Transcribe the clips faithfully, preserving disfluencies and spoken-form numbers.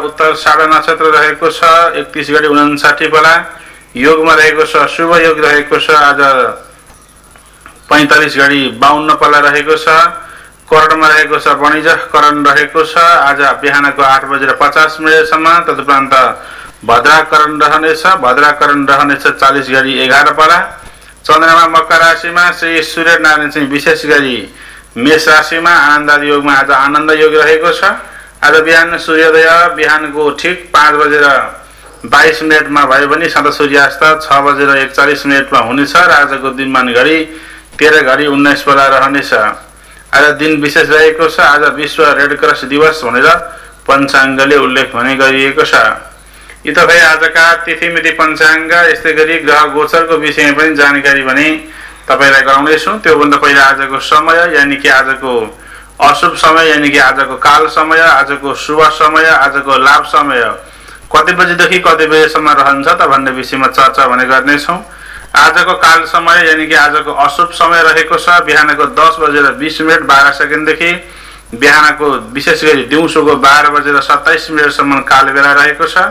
उत्तर साढा नक्षत्र रहेको छ, एकतीस गते उनन्साठी बेला योगमा रहेको छ, शुभ योग रहेको छ। आज पैंतालीस गते बाउन्न पला रहेको छ, करणमा रहेको छ, वाणिज्य करण रहेको छ। आज बिहानको आठ बजेर पचास मिनटसम्म। तदुपरान्त भद्राकरण रहनेछ, भद्राकरण रहनेछ चालीस गते एघार पला। चन्द्रमा मकर राशिमा, श्री सूर्य नारायण चाहिँ विशेष गरी मेष राशिमा आनन्द योगमा आज आनन्द योग रहेको छ। आज बिहान सूर्योदय बिहानको ठिक पाँच बजेर बाइस मिनटमा भयो भने सदा सूर्यास्त छ बजेर एकचालिस मिनटमा हुनेछ र आजको दिनमान घडी तेह्र घडी उन्नाइस बेला रहनेछ। आज दिन विशेष रहेको छ। आज विश्व रेड क्रस दिवस भनेर पञ्चाङ्गले उल्लेख भने गरिएको छ। यी त भए आजका तिथिमिति पञ्चाङ्ग। यस्तै गरी ग्रह गोचरको विषयमा पनि जानकारी भने तपाईलाई गराउनेछु। त्योभन्दा पहिला आजको समय यानि कि आजको अशुभ समय यानि कि आजको काल समय, आजको शुभ समय, आजको लाभ समय कति बजेदेखि कति बजेसम्म रहन्छ त भन्ने विषयमा चर्चा भने गर्नेछौँ। आजको काल समय यानि कि आजको अशुभ समय रहेको छ बिहानको दस बजेर बीस मिनट बाह्र सेकेन्डदेखि बिहानको विशेष गरी दिउँसोको बाह्र बजेर सत्ताइस मिनटसम्म काल बेला रहेको छ।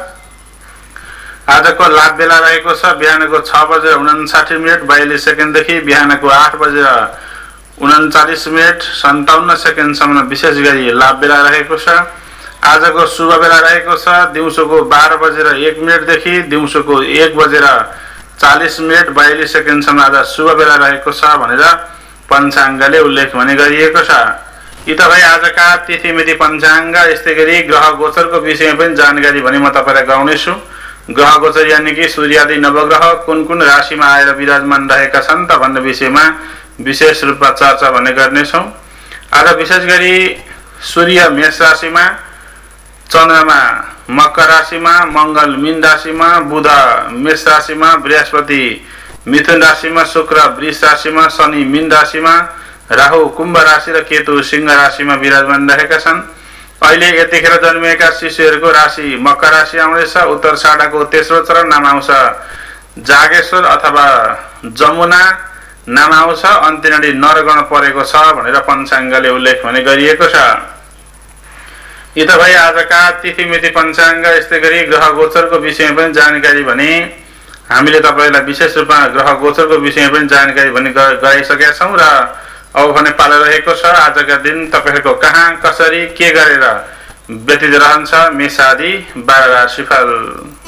आजको लाभ बेला रहेको छ बिहानको छ बजेर उनासाठी मिनट बयालिस सेकेन्डदेखि बिहानको आठ बजेर उन्चालिस मिनट सन्ताउन्न सेकेन्डसम्म विशेष गरी लाभ बेला रहेको छ। आजको शुभ बेला रहेको छ दिउँसोको बाह्र बजेर एक मिनटदेखि दिउँसोको एक बजेर चालीस मिनट बयालिस सेकेन्डसम्म आज शुभ बेला रहेको छ भनेर पञ्चाङ्गले उल्लेख भने गरिएको छ। यी त भए आजका तिथिमिति पञ्चाङ्ग। यस्तै गरी ग्रह गोचरको विषयमा पनि जानकारी भने म तपाईँलाई गराउनेछु। ग्रह गोचर यानि कि सूर्यादि नवग्रह कुन कुन राशिमा आएर विराजमान रहेका छन् त भन्ने विषयमा विशेष रूपमा चर्चा भने गर्नेछौँ। आज विशेष गरी सूर्य मेष राशिमा, चन्द्रमा मकर राशिमा, मङ्गल मीन राशिमा, बुध मेष राशिमा, बृहस्पति मिथुन राशिमा, शुक्र वृष राशिमा, शनि मीन राशिमा, राहु कुम्भ राशि र केतु सिंह राशिमा विराजमान रहेका छन्। अहिले यतिखेर जन्मिएका शिशुहरूको राशि मकर राशि आउनेछ। उत्तर साढाको तेस्रो चरण नाम आउँछ जागेश्वर अथवा जमुना नाम आउँछ। अन्त्यनडी नरगण परेको छ भनेर पञ्चाङ्गले उल्लेख भने गरिएको छ। यी त भए आजका तिथिमिति पञ्चाङ्ग। यस्तै गरी ग्रह गोचरको विषयमा पनि जानकारी भने हामीले तपाईँलाई विशेष रूपमा ग्रह गोचरको विषयमा पनि जानकारी भने गराइसकेका छौँ र अब भने पालो रहेको छ आजका दिन तपाईँहरूको कहाँ कसरी के गरेर व्यतीत रहन्छ मेष आदि बाह्र राशिफल।